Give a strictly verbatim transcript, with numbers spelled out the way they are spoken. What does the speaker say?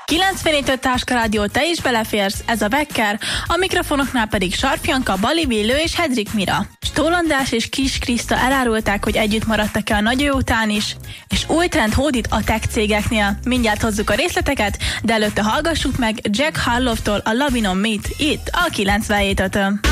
kilencvenöt öt Táska Rádió, te is beleférsz, ez a Becker, a mikrofonoknál pedig Sarpjanka, Bali Villő és Hedrik Mira. Stól András és Kis Kriszta elárulták, hogy együtt maradtak-e a Nagyő után is, és új trend hódít a tech cégeknél. Mindjárt hozzuk a részleteket, de előtte hallgassuk meg Jack Harlow-tól a Lovin' on Me-t itt a kilencvenhét ötön.